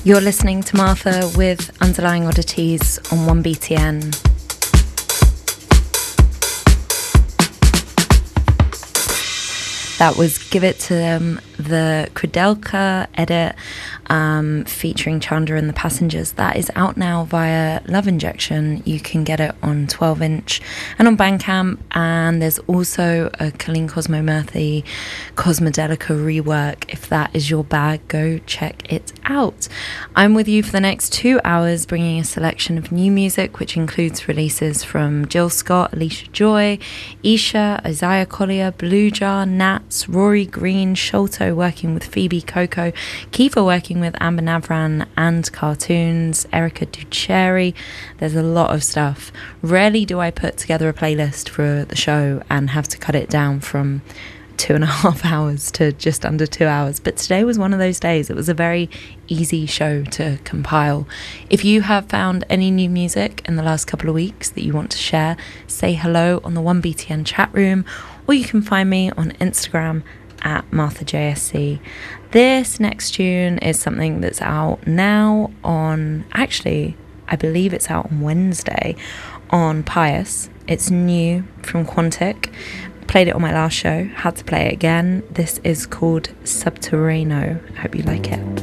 You're listening to Martha with Underlying Oddities on 1BTN. That was Give It To Them, the Kredelka edit featuring Chandra and the Passengers. That is out now via Love Injection. You can get it on 12-inch and on Bandcamp. And there's also a Colleen Cosmo Murphy Cosmodelica rework. If that is your bag, go check it out. I'm with you for the next 2 hours, bringing a selection of new music, which includes releases from Jill Scott, Alicia Joy, Isha, Isaiah Collier, Blue Jar, Nats, Rory Green, Sholto working with Phoebe Coco, Kiva working with Amber Navran and Cartoons, Erica Ducheri. There's a lot of stuff. Rarely do I put together a playlist for the show and have to cut it down from 2.5 hours to just under 2 hours, but today was one of those days. It was a very easy show to compile. If you have found any new music in the last couple of weeks that you want to share, say hello on the 1BTN chat room, or you can find me on Instagram at MarthaJSC. This next tune is something that's out now on, actually, I believe it's out on Wednesday on Pius. It's new from Quantic. Played it on my last show, had to play it again. This is called Subterrano. I hope you like it.